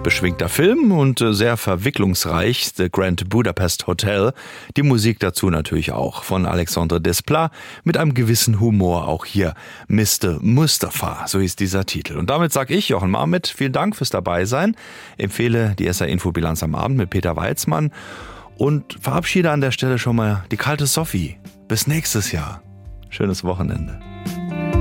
beschwingter Film und sehr verwicklungsreich, The Grand Budapest Hotel. Die Musik dazu natürlich auch von Alexandre Desplat mit einem gewissen Humor auch hier. Mr. Mustafa, so ist dieser Titel. Und damit sage ich, Jochen Marmit, vielen Dank fürs Dabeisein. Empfehle die SR-Info-Bilanz am Abend mit Peter Weizmann und verabschiede an der Stelle schon mal die kalte Sophie. Bis nächstes Jahr. Schönes Wochenende.